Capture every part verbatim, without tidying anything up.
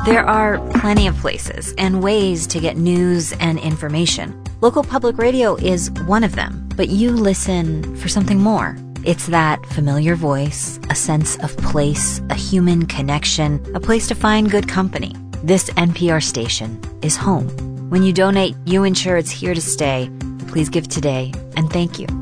There are plenty of places and ways to get news and information. Local public radio is one of them, but you listen for something more. It's that familiar voice, a sense of place, a human connection, a place to find good company. This N P R station is home. When you donate, you ensure it's here to stay. Please give today, and thank you.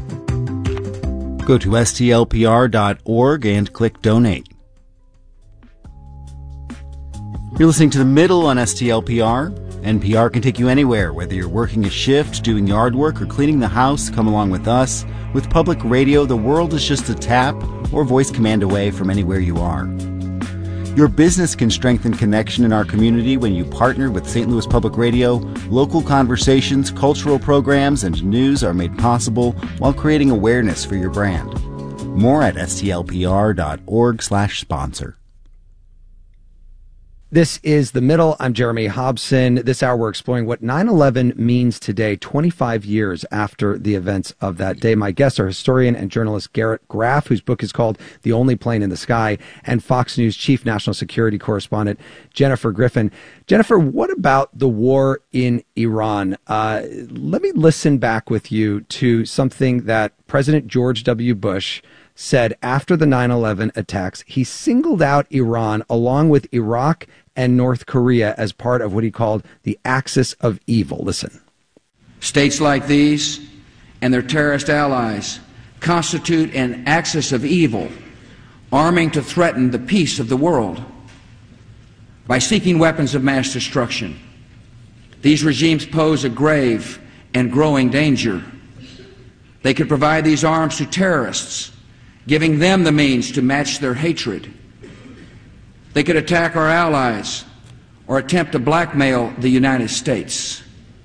Go to S T L P R dot org and click Donate. You're listening to The Middle on S T L P R. N P R can take you anywhere, whether you're working a shift, doing yard work, or cleaning the house. Come along with us. With public radio, the world is just a tap or voice command away from anywhere you are. Your business can strengthen connection in our community when you partner with Saint Louis Public Radio. Local conversations, cultural programs, and news are made possible while creating awareness for your brand. More at S T L P R dot org slash sponsor. This is The Middle. I'm Jeremy Hobson. This hour we're exploring what nine eleven means today, twenty-five years after the events of that day. My guests are historian and journalist Garrett Graff, whose book is called The Only Plane in the Sky, and Fox News chief national security correspondent Jennifer Griffin. Jennifer, what about the war in Iran? Uh, let me listen back with you to something that President George W. Bush said after the nine eleven attacks. He singled out Iran along with Iraq and North Korea as part of what he called the axis of evil. Listen. States like these and their terrorist allies constitute an axis of evil, arming to threaten the peace of the world. By seeking weapons of mass destruction, these regimes pose a grave and growing danger. They could provide these arms to terrorists, giving them the means to match their hatred. They could attack our allies or attempt to blackmail the United States.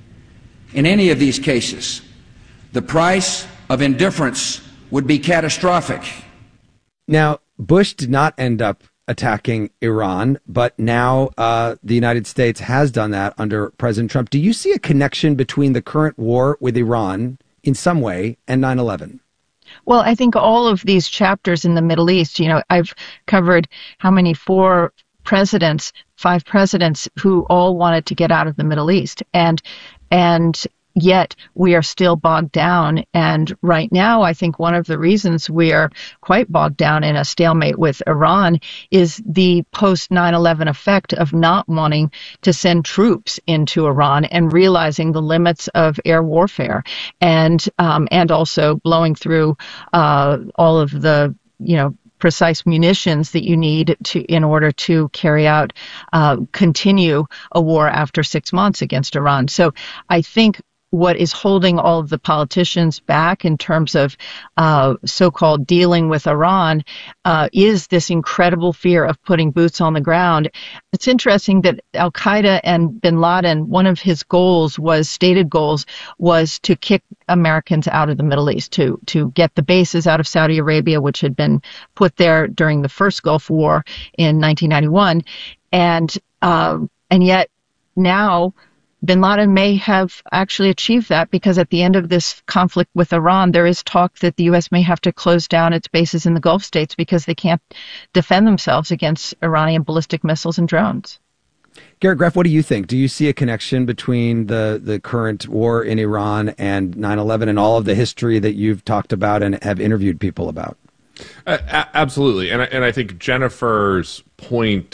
In any of these cases, the price of indifference would be catastrophic. Now, Bush did not end up attacking Iran, but now uh, the United States has done that under President Trump. Do you see a connection between the current war with Iran in some way and nine eleven? Well, I think all of these chapters in the Middle East, you know, I've covered how many four presidents, five presidents who all wanted to get out of the Middle East. And, and yet we are still bogged down. And right now, I think one of the reasons we are quite bogged down in a stalemate with Iran is the post nine eleven effect of not wanting to send troops into Iran and realizing the limits of air warfare, and um, and also blowing through uh, all of the, you know, precise munitions that you need to in order to carry out, uh, continue a war after six months against Iran. So I think what is holding all of the politicians back in terms of uh, so-called dealing with Iran uh, is this incredible fear of putting boots on the ground. It's interesting that Al-Qaeda and bin Laden, one of his goals was, stated goals, was to kick Americans out of the Middle East, to, to get the bases out of Saudi Arabia, which had been put there during the first Gulf War in nineteen ninety-one. And, uh, and yet now, bin Laden may have actually achieved that, because at the end of this conflict with Iran, there is talk that the U S may have to close down its bases in the Gulf states because they can't defend themselves against Iranian ballistic missiles and drones. Garrett Graff, what do you think? Do you see a connection between the, the current war in Iran and nine eleven and all of the history that you've talked about and have interviewed people about? Uh, a- absolutely. And I, and I think Jennifer's point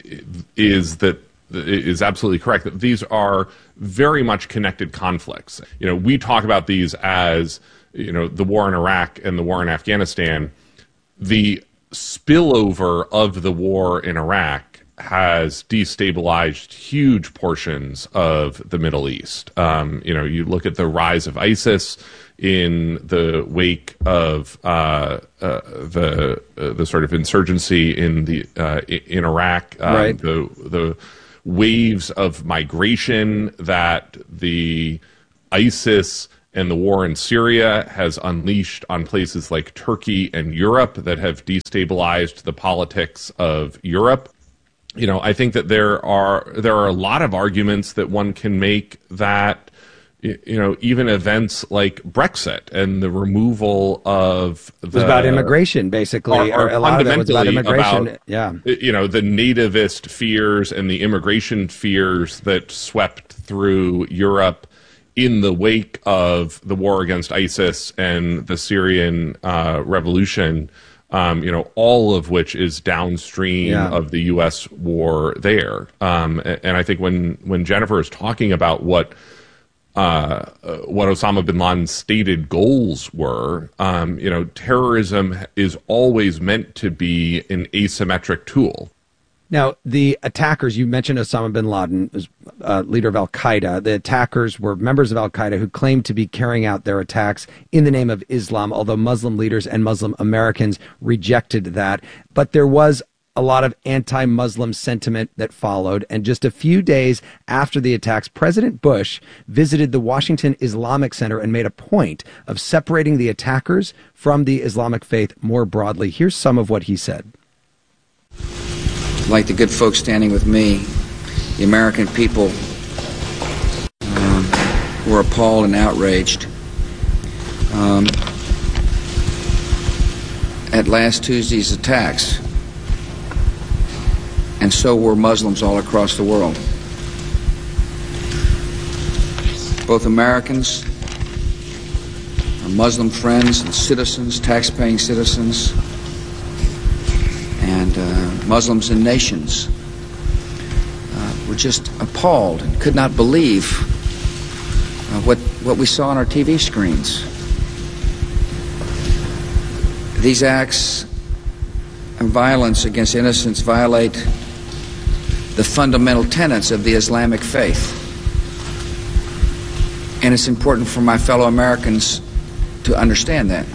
is that is absolutely correct, that these are very much connected conflicts. You know, we talk about these as, you know, the war in Iraq and the war in Afghanistan. The spillover of the war in Iraq has destabilized huge portions of the Middle East. Um, you know, you look at the rise of ISIS in the wake of uh, uh, the uh, the sort of insurgency in the uh, in Iraq. Um, right. The the waves of migration that the ISIS and the war in Syria has unleashed on places like Turkey and Europe that have destabilized the politics of Europe. You know, I think that there are there are a lot of arguments that one can make that, you know, even events like Brexit and the removal of the... It was about immigration, basically. Or, or a lot of it was about immigration. About, yeah. You know, the nativist fears and the immigration fears that swept through Europe in the wake of the war against ISIS and the Syrian uh, revolution, um, you know, all of which is downstream yeah. of the U S war there. Um, and I think when, when Jennifer is talking about what uh, what Osama bin Laden's stated goals were, um, you know, terrorism is always meant to be an asymmetric tool. Now, the attackers, you mentioned Osama bin Laden, uh, leader of al-Qaeda. The attackers were members of al-Qaeda who claimed to be carrying out their attacks in the name of Islam, although Muslim leaders and Muslim Americans rejected that. But there was a lot of anti-Muslim sentiment that followed. And just a few days after the attacks, President Bush visited the Washington Islamic Center and made a point of separating the attackers from the Islamic faith more broadly. Here's some of what he said. Like the good folks standing with me, the American people um, were appalled and outraged um, at last Tuesday's attacks, and so were Muslims all across the world. Both Americans, our Muslim friends and citizens, tax-paying citizens, and uh, Muslims and nations uh, were just appalled and could not believe uh, what, what we saw on our T V screens. These acts of violence against innocents violate the fundamental tenets of the Islamic faith. And it's important for my fellow Americans to understand that.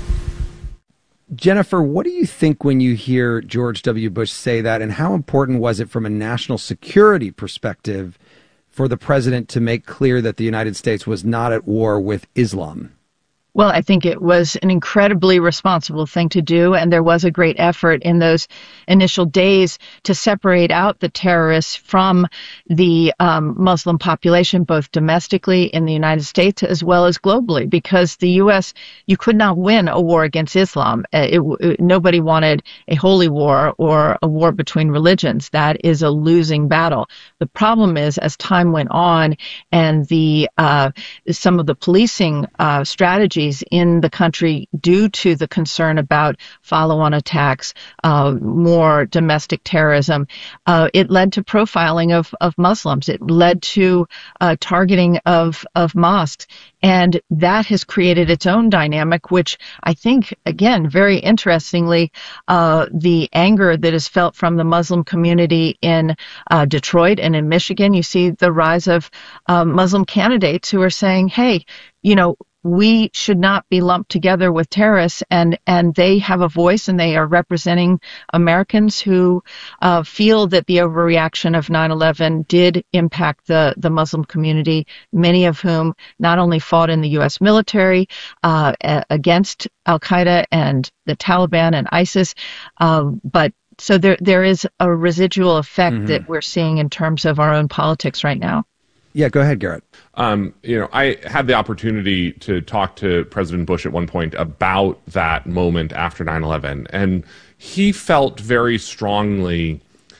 Jennifer, what do you think when you hear George W. Bush say that, and how important was it from a national security perspective for the president to make clear that the United States was not at war with Islam? Well, I think it was an incredibly responsible thing to do, and there was a great effort in those initial days to separate out the terrorists from the um, Muslim population, both domestically in the United States as well as globally, because the U S, you could not win a war against Islam. It, it, nobody wanted a holy war or a war between religions. That is a losing battle. The problem is, as time went on and the uh, some of the policing uh, strategies in the country due to the concern about follow-on attacks, uh, more domestic terrorism, uh, it led to profiling of, of Muslims. It led to uh, targeting of, of mosques. And that has created its own dynamic, which I think, again, very interestingly, uh, the anger that is felt from the Muslim community in uh, Detroit and in Michigan, you see the rise of uh, Muslim candidates who are saying, hey, you know, we should not be lumped together with terrorists, and, and they have a voice, and they are representing Americans who uh, feel that the overreaction of nine eleven did impact the, the Muslim community, many of whom not only fought in the U S military uh, against al-Qaeda and the Taliban and ISIS, um, but so there there is a residual effect mm-hmm. that we're seeing in terms of our own politics right now. Yeah, go ahead, Garrett. Um, you know, I had the opportunity to talk to President Bush at one point about that moment after nine eleven, and he felt very strongly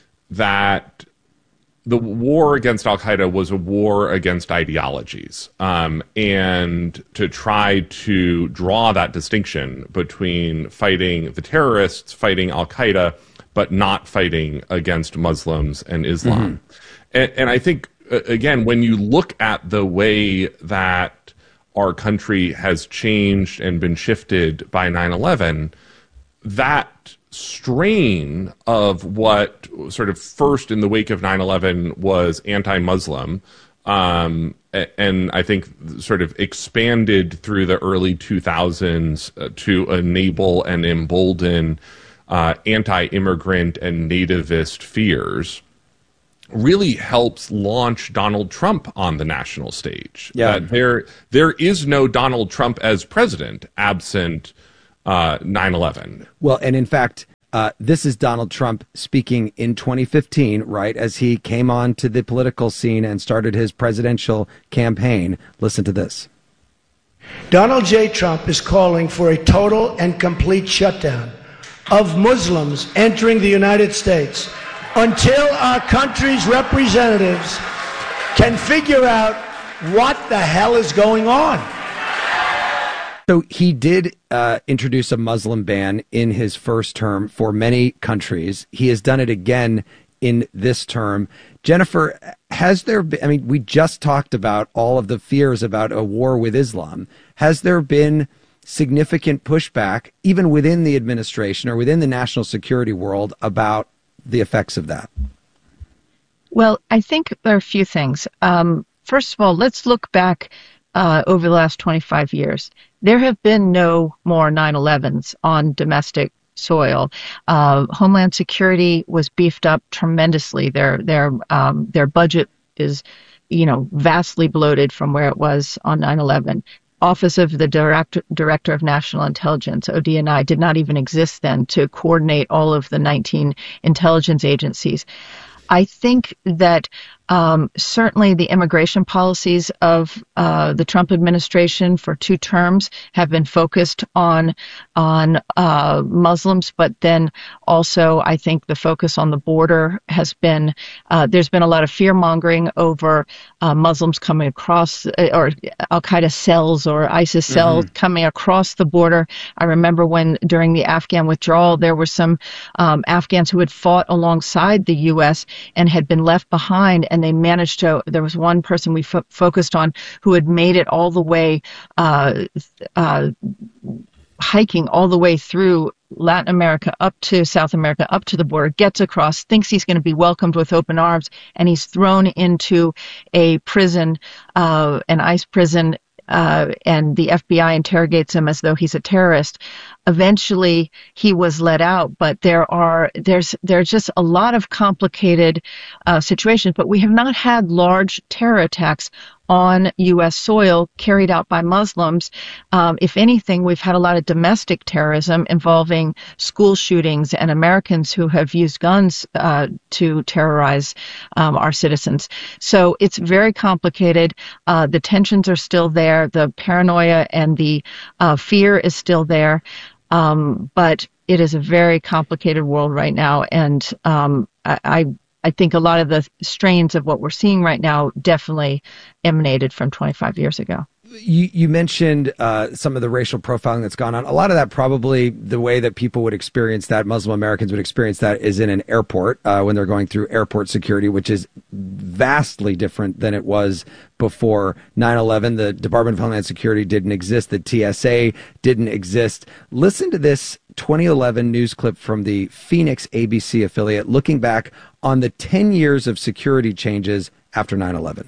that the war against al-Qaeda was a war against ideologies, um, and to try to draw that distinction between fighting the terrorists, fighting al-Qaeda, but not fighting against Muslims and Islam. Mm-hmm. And, and I think, again, when you look at the way that our country has changed and been shifted by nine eleven, that strain of what sort of first in the wake of nine eleven was anti-Muslim, um, and I think sort of expanded through the early two thousands to enable and embolden uh, anti-immigrant and nativist fears, really helps launch Donald Trump on the national stage. Yeah. Uh, there, there is no Donald Trump as president absent uh, nine eleven. Well, and in fact, Uh, this is Donald Trump speaking in twenty fifteen, right, as he came on to the political scene and started his presidential campaign. Listen to this. Donald J. Trump is calling for a total and complete shutdown of Muslims entering the United States until our country's representatives can figure out what the hell is going on. So he did uh, introduce a Muslim ban in his first term for many countries. He has done it again in this term. Jennifer, has there been, I mean, we just talked about all of the fears about a war with Islam. Has there been significant pushback, even within the administration or within the national security world, about the effects of that? Well, I think there are a few things. Um, first of all, let's look back uh, over the last twenty-five years. There have been no more nine elevens on domestic soil. Uh, Homeland Security was beefed up tremendously. Their their um, their budget is, you know, vastly bloated from where it was on nine eleven. Office of the Director, Director of National Intelligence, O D N I, did not even exist then to coordinate all of the nineteen intelligence agencies. I think that um, certainly the immigration policies of uh, the Trump administration for two terms have been focused on on uh, Muslims, but then also I think the focus on the border has been, uh, there's been a lot of fear mongering over uh, Muslims coming across, or Al-Qaeda cells or ISIS cells mm-hmm. coming across the border. I remember when during the Afghan withdrawal, there were some um, Afghans who had fought alongside the U S and had been left behind, and they managed to, there was one person we fo- focused on who had made it all the way, uh, uh, hiking all the way through Latin America, up to South America, up to the border, gets across, thinks he's going to be welcomed with open arms, and he's thrown into a prison, uh, an ICE prison, uh, and the F B I interrogates him as though he's a terrorist. Eventually, he was let out, but there are there's there's just a lot of complicated uh, situations. But we have not had large terror attacks on U S soil carried out by Muslims. Um, if anything, we've had a lot of domestic terrorism involving school shootings and Americans who have used guns uh, to terrorize um, our citizens. So it's very complicated. Uh, the tensions are still there. The paranoia and the uh, fear is still there. Um, but it is a very complicated world right now. And um, I, I I think a lot of the strains of what we're seeing right now definitely emanated from twenty-five years ago. You, you mentioned uh, some of the racial profiling that's gone on. A lot of that, probably the way that people would experience that, Muslim Americans would experience that, is in an airport uh, when they're going through airport security, which is vastly different than it was before nine eleven. The Department of Homeland Security didn't exist. The T S A didn't exist. Listen to this twenty eleven news clip from the Phoenix A B C affiliate looking back on the ten years of security changes after nine eleven.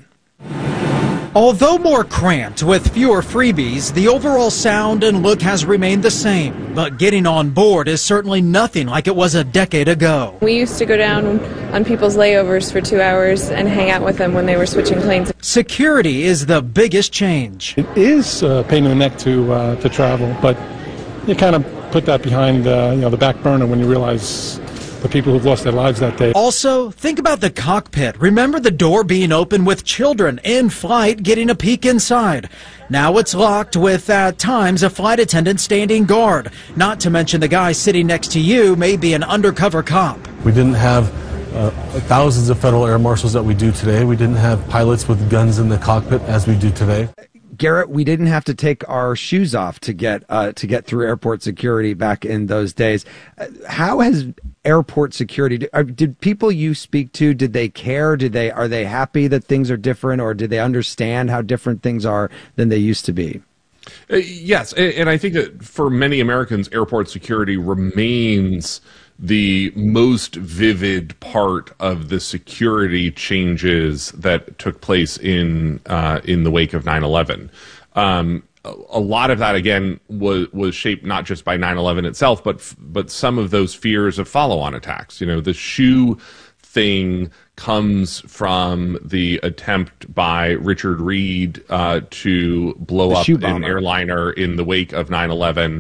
Although more cramped with fewer freebies, the overall sound and look has remained the same. But getting on board is certainly nothing like it was a decade ago. We used to go down on people's layovers for two hours and hang out with them when they were switching planes. Security is the biggest change. It is a pain in the neck to uh, to travel, but you kind of put that behind uh, you know the back burner when you realize the people who've lost their lives that day. Also, think about the cockpit. Remember the door being open with children in flight getting a peek inside. Now it's locked with, at times, a flight attendant standing guard. Not to mention the guy sitting next to you may be an undercover cop. We didn't have uh, thousands of federal air marshals that we do today. We didn't have pilots with guns in the cockpit as we do today. Garrett, we didn't have to take our shoes off to get uh, to get through airport security back in those days. Uh, how has airport security? Did, uh, did people you speak to, did they care? Did they are they happy that things are different, or did they understand how different things are than they used to be? Uh, yes, and, and I think that for many Americans, airport security remains the most vivid part of the security changes that took place in uh, in the wake of nine eleven. Um, a, a lot of that, again, was was shaped not just by nine eleven itself, but but some of those fears of follow-on attacks. You know, the shoe thing comes from the attempt by Richard Reed uh, to blow up an airliner in the wake of nine eleven.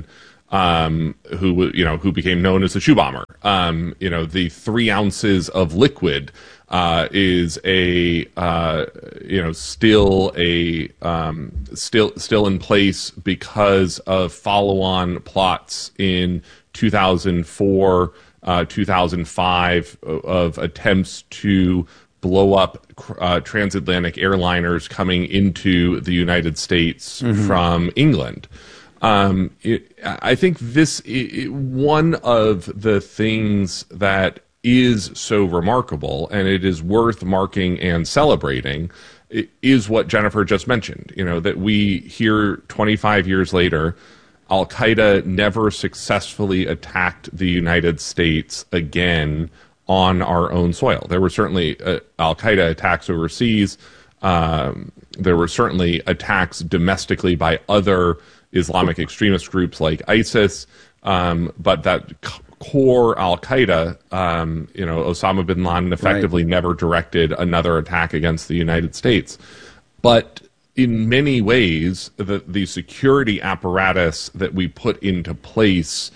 um, who you know who became known as the shoe bomber. Um, you know, the three ounces of liquid uh, is a uh, you know still a um, still still in place because of follow-on plots in two thousand four, uh, two thousand five of attempts to blow up uh, transatlantic airliners coming into the United States mm-hmm. from England. Um, it, I think this it, one of the things that is so remarkable, and it is worth marking and celebrating, is what Jennifer just mentioned. You know, that we here twenty-five years later, Al-Qaeda never successfully attacked the United States again on our own soil. There were certainly uh, Al-Qaeda attacks overseas. Um, there were certainly attacks domestically by other Islamic extremist groups like ISIS, um, but that c- core Al-Qaeda, um, you know, Osama bin Laden effectively right. never directed another attack against the United States. But in many ways, the, the security apparatus that we put into place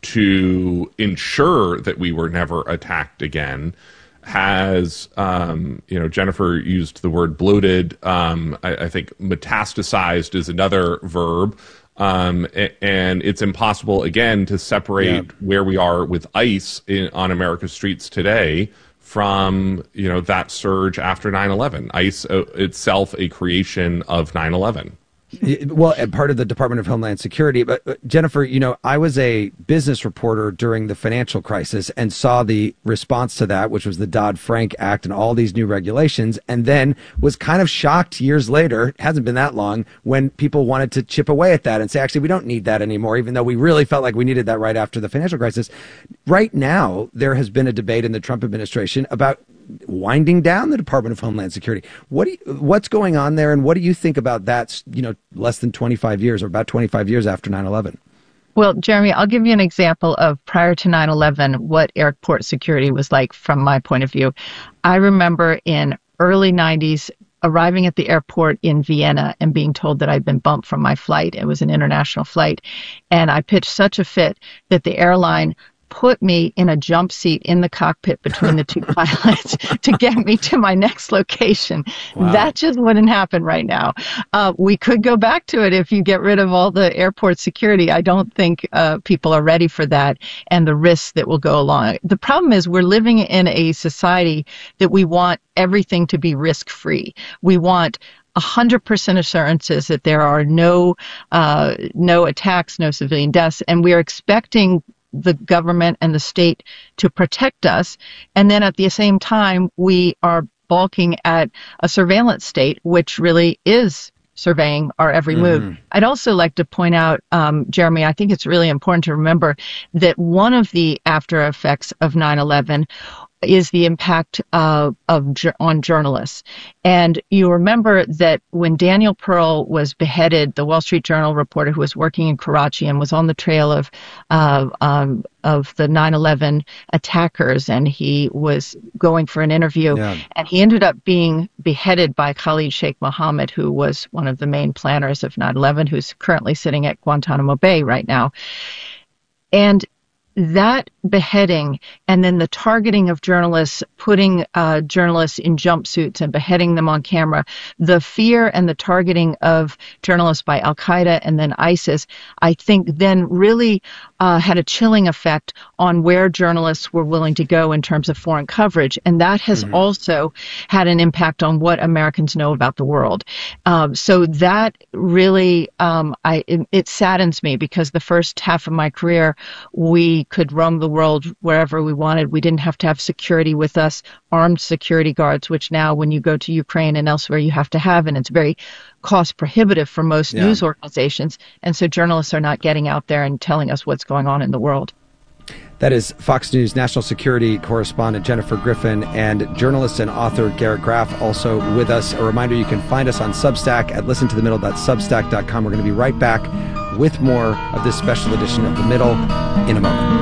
to ensure that we were never attacked again has, um, you know, Jennifer used the word bloated. Um, I, I think metastasized is another verb. Um, and it's impossible, again, to separate yeah. where we are with ICE in, on America's streets today from, you know, that surge after nine eleven. ICE uh, itself a creation of nine eleven. Well, part of the Department of Homeland Security. But, uh, Jennifer, you know, I was a business reporter during the financial crisis and saw the response to that, which was the Dodd-Frank Act and all these new regulations, and then was kind of shocked years later, it hasn't been that long, when people wanted to chip away at that and say, actually, we don't need that anymore, even though we really felt like we needed that right after the financial crisis. Right now, there has been a debate in the Trump administration about winding down the Department of Homeland Security. What do you, what's going on there, and what do you think about that, you know, less than twenty-five years or about twenty-five years after nine eleven? Well, Jeremy, I'll give you an example of prior to nine eleven, what airport security was like from my point of view. I remember in early nineties arriving at the airport in Vienna and being told that I'd been bumped from my flight. It was an international flight. And I pitched such a fit that the airline put me in a jump seat in the cockpit between the two pilots to get me to my next location. Wow. That just wouldn't happen right now. Uh, we could go back to it if you get rid of all the airport security. I don't think uh, people are ready for that and the risks that will go along. The problem is we're living in a society that we want everything to be risk-free. We want one hundred percent assurances that there are no uh, no attacks, no civilian deaths, and we are expecting the government and the state to protect us. And then at the same time, we are balking at a surveillance state, which really is surveying our every move. Mm-hmm. I'd also like to point out, um, Jeremy, I think it's really important to remember that one of the after effects of nine eleven is the impact uh, of on journalists. And you remember that when Daniel Pearl was beheaded, the Wall Street Journal reporter who was working in Karachi and was on the trail of uh, um, of the nine eleven attackers, and he was going for an interview, yeah. and he ended up being beheaded by Khalid Sheikh Mohammed, who was one of the main planners of nine eleven, who's currently sitting at Guantanamo Bay right now. And that beheading and then the targeting of journalists, putting uh, journalists in jumpsuits and beheading them on camera, the fear and the targeting of journalists by Al-Qaeda and then ISIS, I think then really uh, had a chilling effect on where journalists were willing to go in terms of foreign coverage. And that has mm-hmm. also had an impact on what Americans know about the world. Um, so that really, um, I, it, it saddens me because the first half of my career, we could roam the world wherever we wanted. We didn't have to have security with us, armed security guards, which now when you go to Ukraine and elsewhere you have to have, and it's very cost prohibitive for most yeah. news organizations. And so journalists are not getting out there and telling us what's going on in the world. That is Fox News national security correspondent Jennifer Griffin and journalist and author Garrett Graff also with us. A reminder, you can find us on Substack at listen to the middle dot substack dot com. We're going to be right back with more of this special edition of The Middle in a moment.